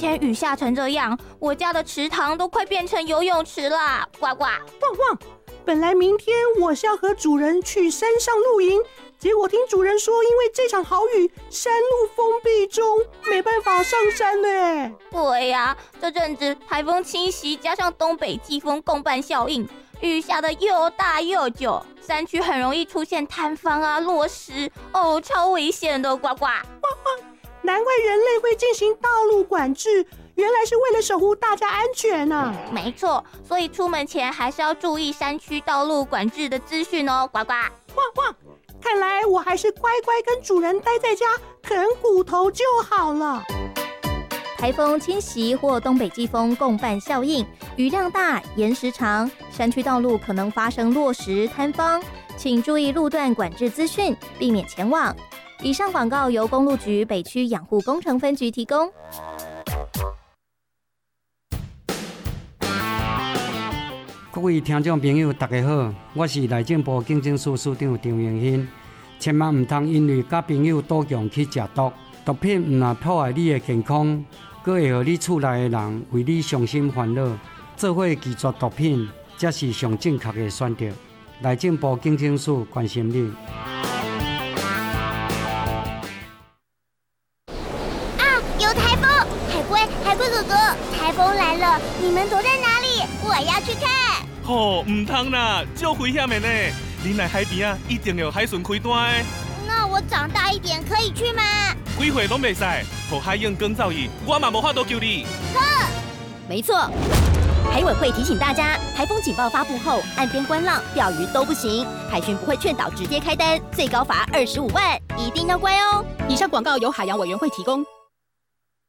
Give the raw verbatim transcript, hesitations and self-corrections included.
天雨下成这样，我家的池塘都快变成游泳池啦！呱呱， 旺旺，本来明天我是要和主人去山上露营，结果听主人说，因为这场好雨，山路封闭中，没办法上山呢。 对呀、啊，这阵子台风侵袭，加上东北季风共伴效应，雨下的又大又久，山区很容易出现坍方啊、落石，哦，超危险的！呱呱， 难怪人类会进行道路管制，原来是为了守护大家安全啊！ 没错，所以出门前还是要注意山区道路管制的资讯哦！呱呱， 旺旺，看来我还是乖乖跟主人待在家啃骨头就好了。 台风侵袭或东北季风共伴效应，雨量大、延时长，山区道路可能发生落石、坍方，请注意路段管制资讯，避免前往。以上广告由公路局北区养护工程分局提供。 各位听众朋友，大家好，我是内政部警政署署长张永新。千万唔通因为甲朋友赌强去食毒，毒品唔但破坏你的健康，佫会互你厝内的人为你伤心烦恼，做伙拒绝毒品，才是上正确的选择。内政部警政署关心你。 有台风！海龟，海龟哥哥，台风来了，你们躲在哪里？我要去看。 吼、哦，唔通啦，足危险的呢！恁来海边啊，一定要海巡开单的。 那我长大一点可以去吗？ 几岁拢袂使，互海燕更造诣，我嘛无法度救你。 呵， 没错，海委会提醒大家，台风警报发布后，岸边观浪、钓鱼都不行，海巡不会劝导直接开单，最高罚二十五万，一定要乖哦。 以上广告由海洋委员会提供。